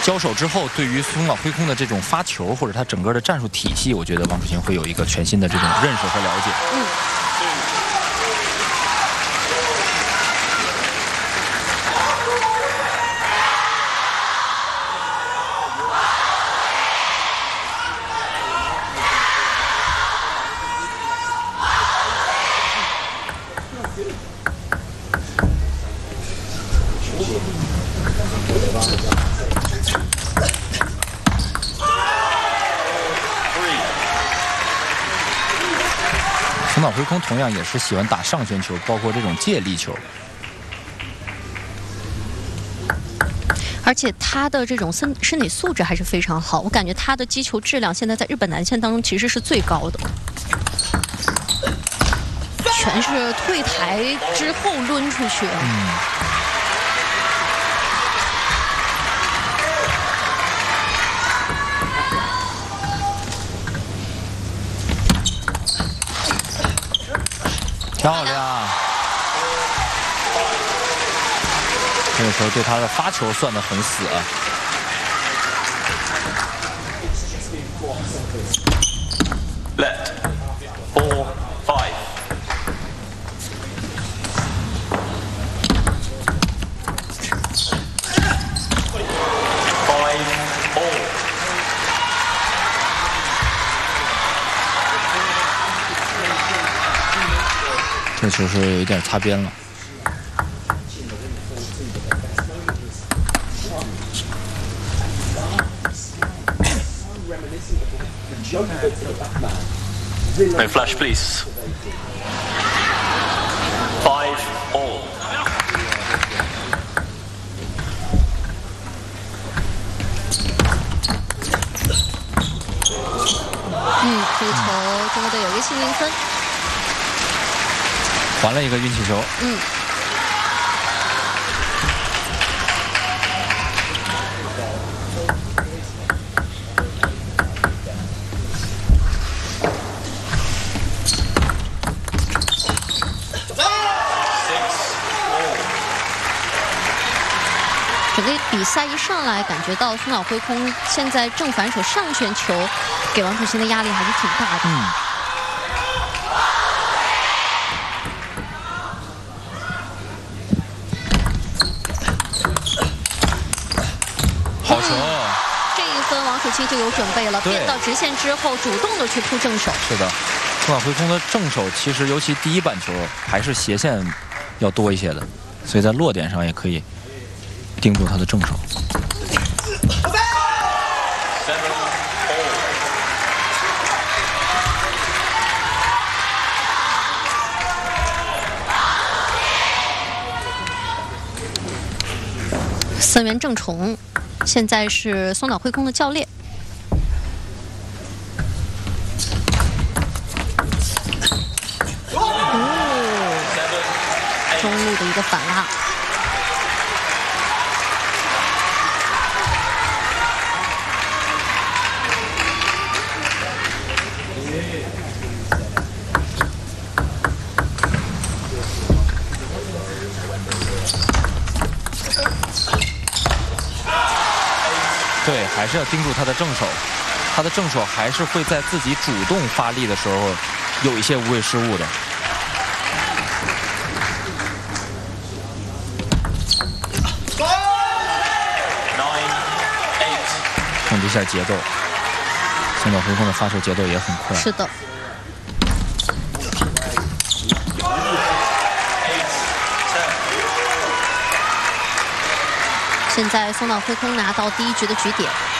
交手之后，对于松岛辉空的这种发球或者他整个的战术体系，我觉得王楚钦会有一个全新的这种认识和了解。松岛辉空同样也是喜欢打上旋球，包括这种借力球。 而且他的这种身体素质还是非常好，我感觉他的击球质量现在在日本男线当中其实是最高的，全是退台之后抡出去。 漂亮！这个球对他的发球算得很死啊。 Left 4 5 这球是有一点擦边了。 No flash, please. 5 all. 这个球中国队有一个幸运分。 还了一个运气球。 整个比赛一上来，感觉到松岛辉空现在正反手上旋球给王楚钦的压力还是挺大的。 好球！ 这一分王楚钦就有准备了，变到直线之后主动的去扑正手。 是的，松岛辉空的正手其实尤其第一板球还是斜线要多一些的，所以在落点上也可以盯住他的正手。 森原正崇现在是松岛辉空的教练。中路的一个反拉。 对，还是要盯住他的正手，他的正手还是会在自己主动发力的时候有一些无谓失误的。控制一下节奏，松岛辉空的发球节奏也很快。 是的。现在松岛辉空拿到第一局的局点。